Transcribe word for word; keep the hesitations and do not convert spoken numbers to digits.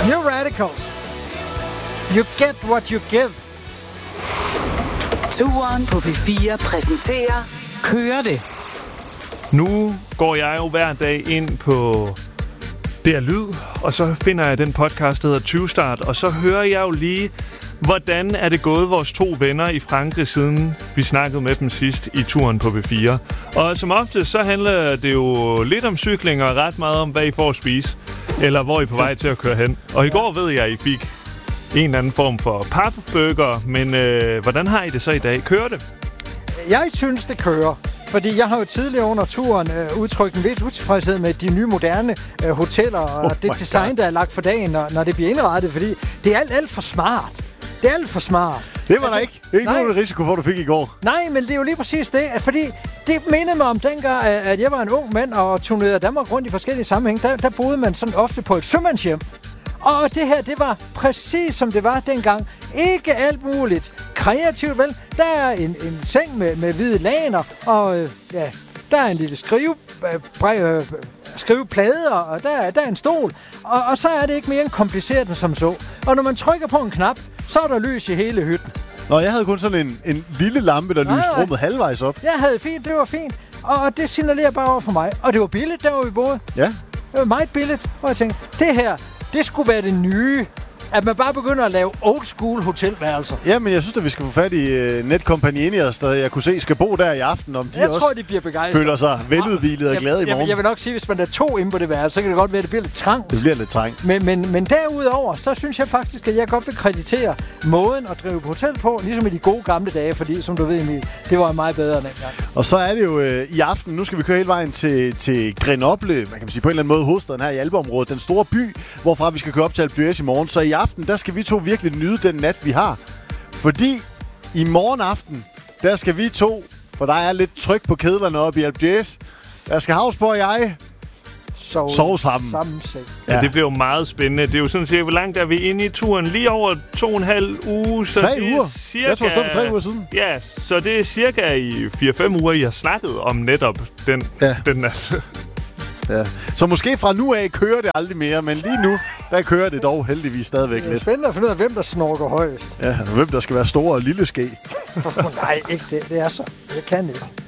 New Radicals. You get what you give. Turen på P fire præsenterer Kører det. Nu går jeg jo hver dag ind på D R Lyd, og så finder jeg den podcast, der hedder tyve start, og så hører jeg jo lige, hvordan er det gået vores to venner i Frankrig, siden vi snakkede med dem sidst i turen på P fire. Og som ofte, så handler det jo lidt om cykling og ret meget om, hvad I får at spise, eller hvor I er på vej til at køre hen. Og i går ved jeg, at I fik en eller anden form for papburger, men øh, hvordan har I det så i dag? Kører det? Jeg synes, det kører. Fordi jeg har jo tidligere under turen øh, udtrykt en vis utilfredshed med de nye moderne øh, hoteller og oh det design, God. Der er lagt for dagen, når, når det bliver indrettet. Fordi det er alt, alt for smart. Det er alt for smart. Det var altså, der ikke. Ikke nej. Nogen risiko for, du fik i går. Nej, men det er jo lige præcis det. Fordi det mindede mig om dengang, at jeg var en ung mand og turnerede Danmark rundt i forskellige sammenhæng. Der, der boede man sådan ofte på et sømandshjem. Og det her, det var præcis som det var dengang. Ikke alt muligt kreativt, vel? Der er en, en seng med, med hvide laner, og øh, ja, der er en lille skrive, øh, skriveplade, og der, der er en stol. Og, og så er det ikke mere end kompliceret end som så. Og når man trykker på en knap, så er der lys i hele hytten. Nå, jeg havde kun sådan en, en lille lampe, der lyste rummet halvvejs op. Jeg havde fint, det var fint. Og det signalerer bare over for mig. Og det var billigt, der hvor vi boede. Ja. Det var meget billigt. Og jeg tænkte, det her, det skulle være det nye. At man bare begynder at lave old school hotelværelser. Ja, men jeg synes, at vi skal få fat i uh, Netcompagnieniers, der jeg kunne se skal bo der i aften, om de jeg også tror, de bliver begejstret. Føler sig veludhvilet og glade i morgen. Jeg, jeg vil nok sige, hvis man er to inde på det værelse, så kan det godt være, at det bliver lidt trangt. Det bliver lidt trangt. Men, men, men derudover, så synes jeg faktisk, at jeg godt vil kreditere måden at drive på hotel på, ligesom i de gode gamle dage, fordi som du ved, Emil, det var meget bedre end dengang. Og så er det jo øh, i aften, nu skal vi køre hele vejen til, til Grenoble, man kan man sige på en eller anden måde hovedstaden her i Alpeområdet, den store by, hvorfra vi skal køre op til Alpe d'Huez i morgen. Så i aften, der skal vi to virkelig nyde den nat, vi har. Fordi i morgen aften, der skal vi to, for der er lidt tryk på kedlerne oppe i Alpe d'Huez, der skal Havsborg og jeg sove, sove sammen. sammen ja. ja, det bliver jo meget spændende. Det er jo sådan cirka, hvor langt er vi inde i turen? Lige over to og en halv uge. Så tre det uger. Cirka, jeg tror, det var tre uger siden. Ja, så det er cirka i fire fem uger, I har snakket om netop den, ja. den nat. Ja. Så måske fra nu af kører det aldrig mere, men lige nu, der kører det dog heldigvis stadigvæk lidt. Det er spændende at finde ud af, hvem der snorker højest. Ja, og hvem der skal være store og lille ske. Nej, ikke det. Det er så. Jeg kan ikke.